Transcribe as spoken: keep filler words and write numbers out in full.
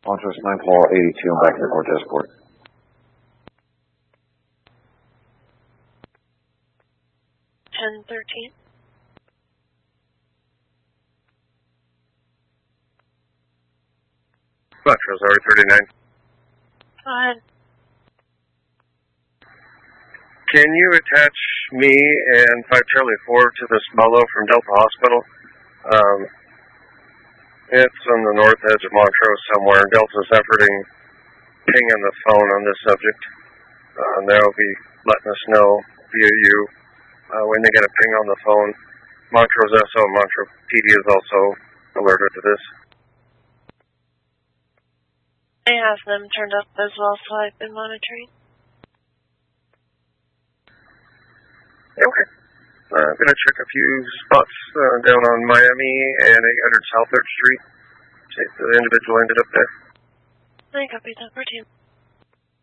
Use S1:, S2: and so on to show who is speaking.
S1: Montrose nine Paul eighty-two, I'm back in the Cortez-Port.
S2: ten thirteen.
S3: Montrose R thirty-nine.
S2: Go ahead.
S3: Can you attach me and five Charlie four to this Molo from Delta Hospital? Um, it's on the north edge of Montrose somewhere. Delta's efforting ping on the phone on this subject. Uh, and they'll be letting us know via you uh, when they get a ping on the phone. Montrose S O and Montrose P D is also alerted to this.
S2: I have them turned up as well, so I've been monitoring.
S3: Okay. Uh, I'm going to check a few spots uh, down on Miami and eight hundred South third Street. See if the individual ended up there.
S2: I copy that for team.